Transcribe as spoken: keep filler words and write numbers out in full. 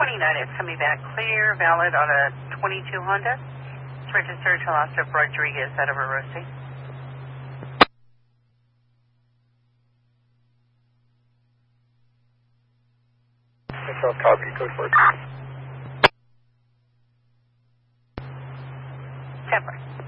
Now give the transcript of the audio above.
twenty-nine is coming back clear, valid on a twenty-two Honda. It's registered to Lester Rodriguez out of Orosi. South copy, code four. Temper.